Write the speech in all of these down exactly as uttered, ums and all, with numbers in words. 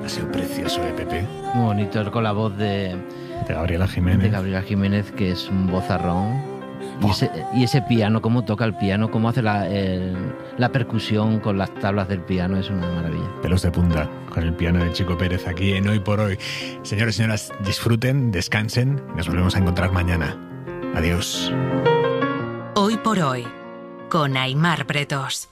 sido precioso, ¿eh, Pepe? Muy bonito, con la voz de, de Gabriela Jiménez. De Gabriela Jiménez, que es un vozarrón. Oh. Y, ese, y ese piano, cómo toca el piano, cómo hace la, el, la percusión con las tablas del piano, es una maravilla. Pelos de punta con el piano de Chico Pérez aquí en Hoy por Hoy. Señores y señoras, disfruten, descansen. Nos volvemos a encontrar mañana. Adiós. Hoy por Hoy, con Aimar Bretos.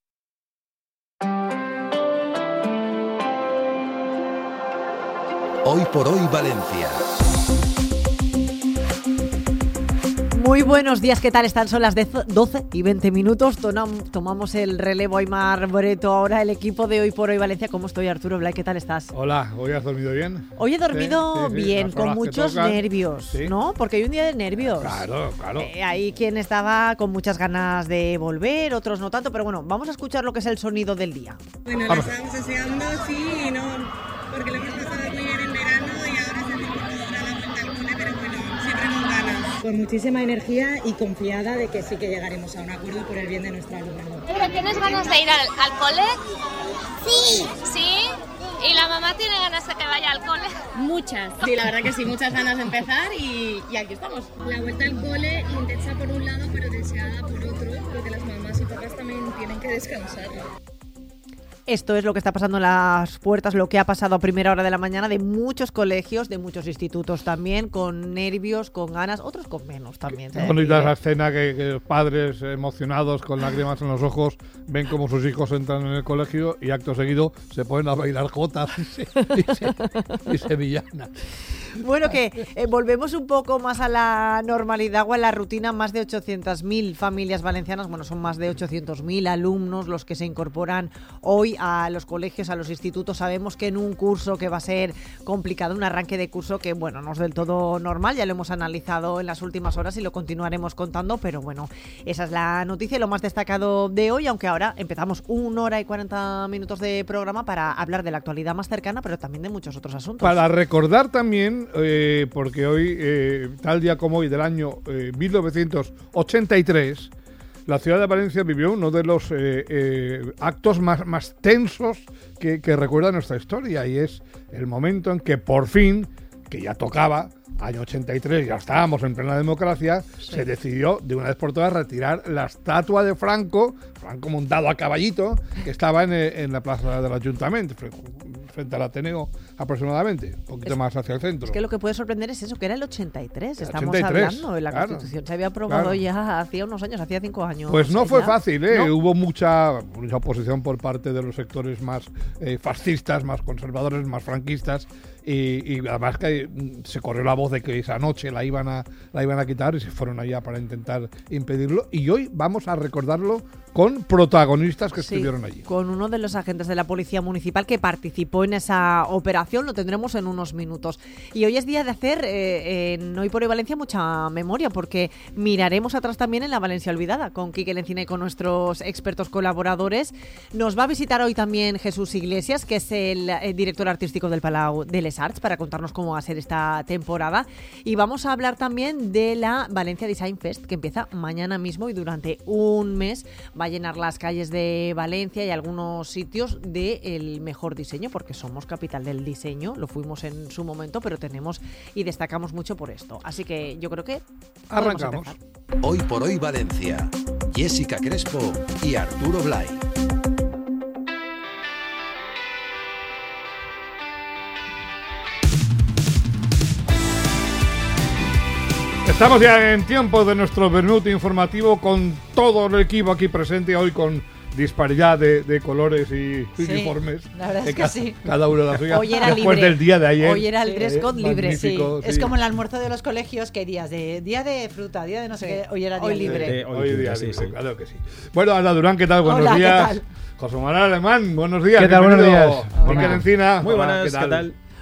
Hoy por Hoy Valencia. Muy buenos días, ¿qué tal están? Son las doce y veinte minutos. Tomamos el relevo Aimar Breto. Ahora el equipo de Hoy por Hoy Valencia. ¿Cómo estoy, Arturo Blay? ¿Qué tal estás? Hola, ¿hoy has dormido bien? Hoy he dormido sí, sí, sí. bien, con muchos nervios, ¿Sí? ¿no? Porque hay un día de nervios. Claro, claro. Eh, hay quien estaba con muchas ganas de volver, otros no tanto, pero bueno, vamos a escuchar lo que es el sonido del día. Bueno, vamos. la estamos deseando, sí y no, porque lo hemos pasado muy bien en verano y ahora se hace un poco dura la vuelta al cole, pero bueno, siempre con ganas. Con muchísima energía y confiada de que sí que llegaremos a un acuerdo por el bien de nuestro alumnado. ¿Tienes ganas de ir al, al cole? Sí. ¿Sí? ¿Y la mamá tiene ganas de que vaya al cole? Muchas. Sí, la verdad que sí, muchas ganas de empezar y, y aquí estamos. La vuelta al cole intensa por un lado, pero deseada por otro, porque las mamás y papás también tienen que descansar. Esto es lo que está pasando en las puertas, lo que ha pasado a primera hora de la mañana de muchos colegios, de muchos institutos también, con nervios, con ganas, otros con menos también. Qué bonita esa escena que, que los padres emocionados con lágrimas en los ojos ven como sus hijos entran en el colegio y acto seguido se ponen a bailar jotas y, se, y, se, y sevillanas. Bueno, que eh, volvemos un poco más a la normalidad o a la rutina. Más de ochocientas mil familias valencianas, bueno, son más de ochocientos mil alumnos los que se incorporan hoy a los colegios, a los institutos. Sabemos que en un curso que va a ser complicado, un arranque de curso que, bueno, no es del todo normal, ya lo hemos analizado en las últimas horas y lo continuaremos contando, pero bueno, esa es la noticia y lo más destacado de hoy, aunque ahora empezamos una hora y cuarenta minutos de programa para hablar de la actualidad más cercana, pero también de muchos otros asuntos. Para recordar también, eh, porque hoy, eh, tal día como hoy del año eh, mil novecientos ochenta y tres, la ciudad de Valencia vivió uno de los eh, eh, actos más, más tensos que, que recuerda nuestra historia, y es el momento en que por fin, que ya tocaba, año ochenta y tres, ya estábamos en plena democracia, sí. Se decidió de una vez por todas retirar la estatua de Franco, Franco montado a caballito, que estaba en, en la plaza del Ayuntamiento, frente al Ateneo aproximadamente, un poquito es, más hacia el centro. Es que lo que puede sorprender es eso, que era el ochenta y tres, estamos ochenta y tres, hablando de la claro, Constitución, se había aprobado claro. ya hacía unos años, hacía cinco años. Pues no o sea, fue ya, fácil, ¿eh? ¿no? Hubo mucha, mucha oposición por parte de los sectores más eh, fascistas, más conservadores, más franquistas, y, y además que se corrió la voz de que esa noche la iban a la iban a quitar y se fueron allá para intentar impedirlo, y hoy vamos a recordarlo con protagonistas que sí, estuvieron allí. Con uno de los agentes de la Policía Municipal que participó en esa operación, lo tendremos en unos minutos. Y hoy es día de hacer eh, en Hoy por Hoy Valencia mucha memoria, porque miraremos atrás también en la Valencia olvidada, con Quique Lencina y con nuestros expertos colaboradores. Nos va a visitar hoy también Jesús Iglesias, que es el, el director artístico del Palau de Les Arts, para contarnos cómo va a ser esta temporada. Y vamos a hablar también de la Valencia Design Fest, que empieza mañana mismo y durante un mes va a llenar las calles de Valencia y algunos sitios del mejor diseño, porque somos capital del diseño, lo fuimos en su momento, pero tenemos y destacamos mucho por esto. Así que yo creo que arrancamos. Hoy por Hoy Valencia, Jessica Crespo y Arturo Blay. Estamos ya en tiempo de nuestro Bermud informativo con todo el equipo aquí presente hoy, con disparidad de, de colores y sí, uniformes. La verdad es que ca- sí. Cada uno de la suya. Hoy era Después libre. del día de ayer. Hoy era el dress code eh, libre. Sí, sí. es como el almuerzo de los colegios, que hay días de día de fruta, día de no sé Sí. qué. Hoy era día Hoy libre. libre. Eh, hoy, hoy día sí, libre, sí. claro que sí. Bueno, Ana Durán, ¿qué tal? Buenos Hola, ¿qué días. tal? José Manuel Alemán, buenos días. ¿Qué tal? Buenos días. Quique Lencina. Muy Hola, buenas, ¿qué tal?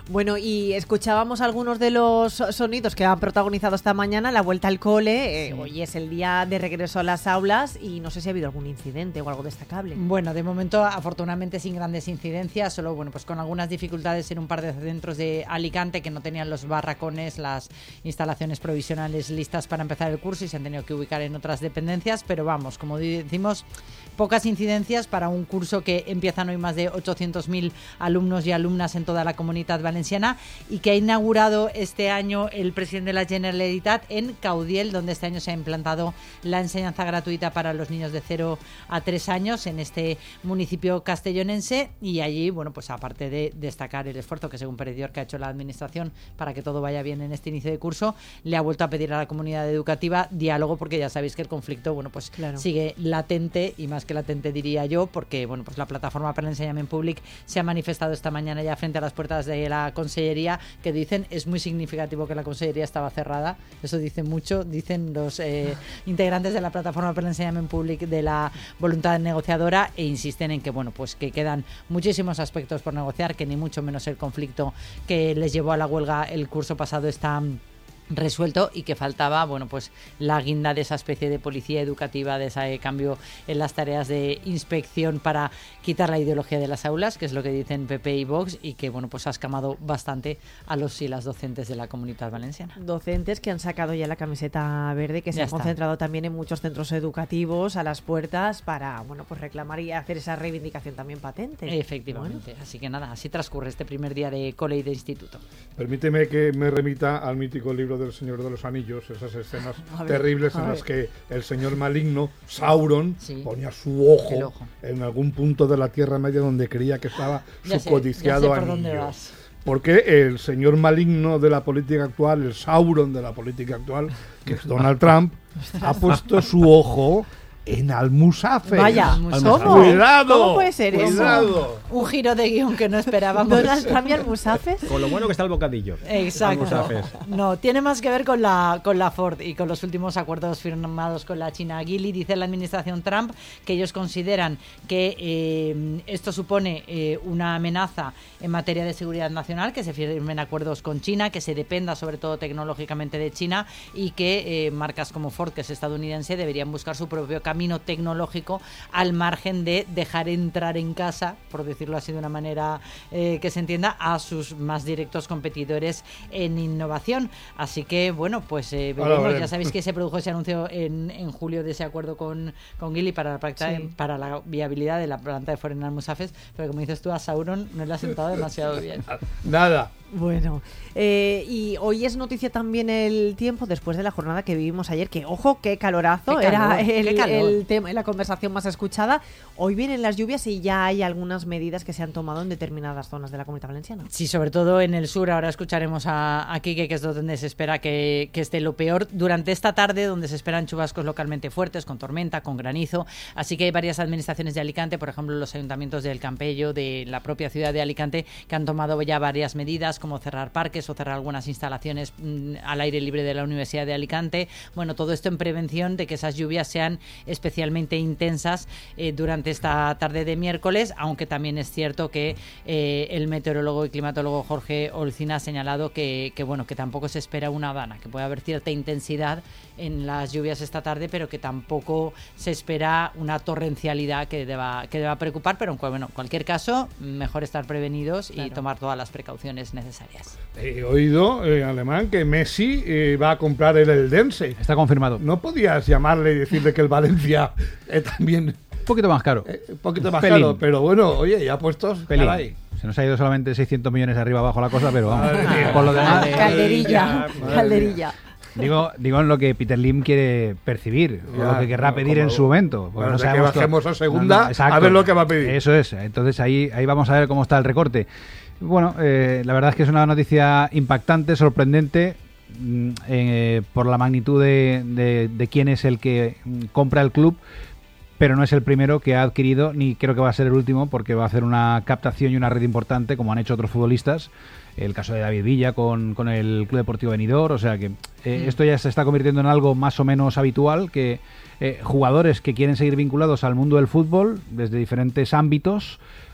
Bueno, y escuchábamos algunos de los sonidos que han protagonizado esta mañana la vuelta al cole. Eh, Sí. Hoy es el día de regreso a las aulas y no sé si ha habido algún incidente o algo destacable. Bueno, de momento, afortunadamente, sin grandes incidencias, solo bueno, pues con algunas dificultades en un par de centros de Alicante que no tenían los barracones, las instalaciones provisionales listas para empezar el curso y se han tenido que ubicar en otras dependencias, pero vamos, como decimos, pocas incidencias para un curso que empiezan hoy más de ochocientos mil alumnos y alumnas en toda la Comunitat Valenciana y que ha inaugurado este año el presidente de la Generalitat en Caudiel, donde este año se ha implantado la enseñanza gratuita para los niños de cero a tres años en este municipio castellonense. Y allí, bueno, pues aparte de destacar el esfuerzo que según Peredior que ha hecho la administración para que todo vaya bien en este inicio de curso, le ha vuelto a pedir a la comunidad educativa diálogo, porque ya sabéis que el conflicto, bueno, pues Claro. sigue latente, y más que latente diría yo, porque bueno, pues la plataforma per l'ensenyament públic se ha manifestado esta mañana ya frente a las puertas de la Consellería, que dicen es muy significativo que la Consellería estaba cerrada. Eso dice mucho, dicen los eh, integrantes de la plataforma per l'ensenyament públic de la voluntad negociadora, e insisten en que bueno, pues que quedan muchísimos aspectos por negociar, que ni mucho menos el conflicto que les llevó a la huelga el curso pasado está resuelto, y que faltaba bueno pues la guinda de esa especie de policía educativa, de ese cambio en las tareas de inspección para quitar la ideología de las aulas, que es lo que dicen P P y Vox, y que bueno pues ha escamado bastante a los y las docentes de la Comunitat Valenciana. Docentes que han sacado ya la camiseta verde, que se Ya han está. concentrado también en muchos centros educativos a las puertas para bueno pues reclamar y hacer esa reivindicación también patente. Efectivamente, así que nada, así transcurre este primer día de cole y de instituto. Permíteme que me remita al mítico libro del Señor de los Anillos, esas escenas A ver, terribles a en ver. las que el señor maligno, Sauron, Sí. ponía su ojo, El ojo. en algún punto de la Tierra Media donde creía que estaba Ya su sé, codiciado ya sé por anillo. dónde vas. Porque el señor maligno de la política actual, el Sauron de la política actual, que es Donald Trump, ha puesto su ojo en Almusafe. Vaya, Almusafe. ¿cómo? ¡Cuidado! ¿Cómo puede ser eso? ¡Cuidado! Un giro de guión que no esperábamos. Donald Trump y Almusafes. Con lo bueno que está el bocadillo. Exacto. Almusafes. No, tiene más que ver con la, con la Ford y con los últimos acuerdos firmados con la China. Geely, dice la administración Trump que ellos consideran que eh, esto supone eh, una amenaza en materia de seguridad nacional, que se firmen acuerdos con China, que se dependa sobre todo tecnológicamente de China, y que eh, marcas como Ford, que es estadounidense, deberían buscar su propio camino tecnológico al margen de dejar entrar en casa, por decirlo así de una manera eh, que se entienda, a sus más directos competidores en innovación. Así que, bueno, pues eh, Ahora veremos. veremos. Ya sabéis que se produjo ese anuncio en, en julio de ese acuerdo con, con Geely para la, práctica- Sí. para la viabilidad de la planta de Ford en Almusafes, pero como dices tú, a Sauron no le ha sentado demasiado bien. Nada. Bueno, eh, y hoy es noticia también el tiempo después de la jornada que vivimos ayer, que ojo, qué calorazo, Qué calor, era el, qué calor. el tema, la conversación más escuchada. Hoy vienen las lluvias y ya hay algunas medidas que se han tomado en determinadas zonas de la Comunidad Valenciana. Sí, sobre todo en el sur. Ahora escucharemos a, a Quique, que es donde se espera que, que esté lo peor durante esta tarde, donde se esperan chubascos localmente fuertes, con tormenta, con granizo. Así que hay varias administraciones de Alicante, por ejemplo los ayuntamientos del Campello, de la propia ciudad de Alicante, que han tomado ya varias medidas, como cerrar parques o cerrar algunas instalaciones mm, al aire libre de la Universidad de Alicante. Bueno, todo esto en prevención de que esas lluvias sean especialmente intensas eh, durante esta tarde de miércoles, aunque también es cierto que eh, el meteorólogo y climatólogo Jorge Olcina ha señalado que, que bueno, que tampoco se espera una dana, que puede haber cierta intensidad en las lluvias esta tarde, pero que tampoco se espera una torrencialidad que deba, que deba preocupar, pero en cual- bueno, en cualquier caso, mejor estar prevenidos y Claro. tomar todas las precauciones necesarias. He oído, eh, alemán, que Messi eh, va a comprar el Eldense. Está confirmado. ¿No podías llamarle y decirle que el Valencia eh, también Un poquito más caro. eh, un poquito más Pelín. caro? Pero bueno, oye, ya puestos, Pelín. caray. Se nos ha ido solamente seiscientos millones arriba abajo la cosa, pero vamos. Madre mía. Por lo demás, Calderilla, madre calderilla. digo, digo en lo que Peter Lim quiere percibir, o Ya, lo que querrá no, pedir como- en su momento. porque bueno, no de que sabemos to- bajemos a segunda, No, no, exacto. a ver lo que va a pedir. Eso es. Entonces ahí, ahí vamos a ver cómo está el recorte. Bueno, eh, la verdad es que es una noticia impactante, sorprendente, mm, eh, por la magnitud de, de, de quién es el que mm, compra el club, pero no es el primero que ha adquirido, ni creo que va a ser el último, porque va a hacer una captación y una red importante, como han hecho otros futbolistas. El caso de David Villa con, con el Club Deportivo Benidorm, o sea que eh, esto ya se está convirtiendo en algo más o menos habitual, que eh, jugadores que quieren seguir vinculados al mundo del fútbol desde diferentes ámbitos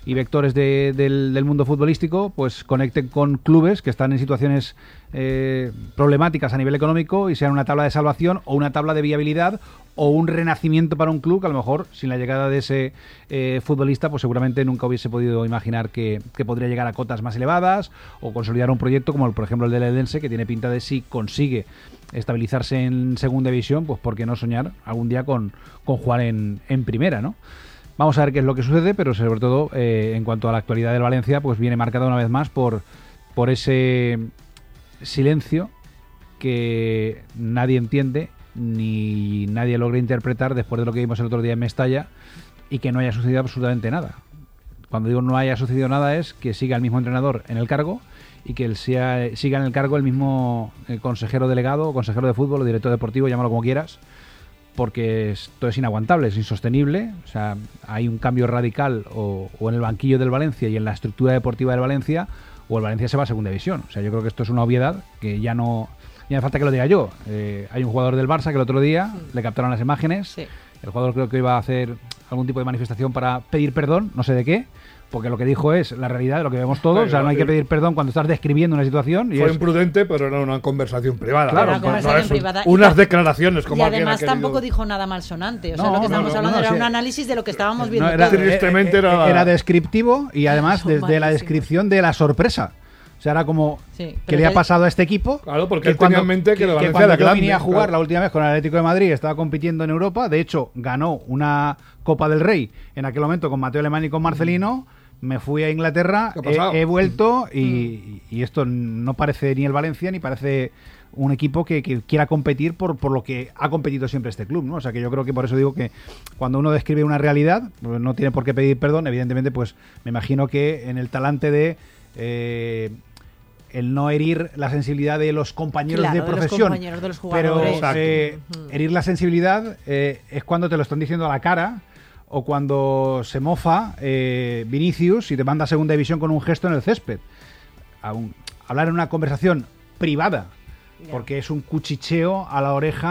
y vectores de, del, del mundo futbolístico pues conecten con clubes que están en situaciones eh, problemáticas a nivel económico y sean una tabla de salvación o una tabla de viabilidad o un renacimiento para un club que a lo mejor sin la llegada de ese eh, futbolista pues seguramente nunca hubiese podido imaginar que, que podría llegar a cotas más elevadas o consolidar un proyecto como por ejemplo el del Eldense, que tiene pinta de si consigue estabilizarse en segunda división, pues por qué no soñar algún día con, con jugar en, en primera, ¿no? Vamos a ver qué es lo que sucede, pero sobre todo eh, en cuanto a la actualidad del Valencia, pues viene marcada una vez más por, por ese silencio que nadie entiende ni nadie logra interpretar después de lo que vimos el otro día en Mestalla y que no haya sucedido absolutamente nada. Cuando digo no haya sucedido nada es que siga el mismo entrenador en el cargo y que él sea, siga en el cargo el mismo eh, consejero delegado o consejero de fútbol o director deportivo, llámalo como quieras, porque esto es inaguantable, es insostenible. O sea, hay un cambio radical o, o en el banquillo del Valencia y en la estructura deportiva del Valencia, o el Valencia se va a segunda división. O sea, yo creo que esto es una obviedad que ya no, ya no falta que lo diga yo. Eh, hay un jugador del Barça que el otro día sí. le captaron las imágenes. Sí. El jugador creo que iba a hacer algún tipo de manifestación para pedir perdón, no sé de qué, porque lo que dijo es la realidad de lo que vemos todos. Pero, o sea, no hay que pedir perdón cuando estás describiendo una situación. Y fue es... imprudente, pero era una conversación privada. Claro, una conversación no privada. Unas y declaraciones como y además querido... tampoco dijo nada malsonante. O sea, no, lo que no, estamos no, hablando no, era sí. un análisis de lo que estábamos viendo no, era, todos. Tristemente era... era descriptivo y además Son desde la malísimos. descripción de la sorpresa. O sea, era como Sí, que le ha pasado a este equipo. Claro, porque que él tenía en mente que, que, el Valencia que cuando era yo grande, vine a jugar claro. la última vez con el Atlético de Madrid, estaba compitiendo en Europa. De hecho, ganó una Copa del Rey en aquel momento con Mateo Alemán y con Marcelino. Me fui a Inglaterra, ¿Qué ha pasado? he, he vuelto y, y esto no parece ni el Valencia ni parece un equipo que, que quiera competir por, por lo que ha competido siempre este club, ¿no? O sea, que yo creo que por eso digo que cuando uno describe una realidad, pues no tiene por qué pedir perdón. Evidentemente, pues me imagino que en el talante de eh, el no herir la sensibilidad de los compañeros Claro, de de los profesión, compañeros, de los pero jugadores. eh, Ujú. herir la sensibilidad eh, es cuando te lo están diciendo a la cara, o cuando se mofa eh, Vinicius y te manda a segunda división con un gesto en el césped. A un- hablar en una conversación privada, porque es un cuchicheo a la oreja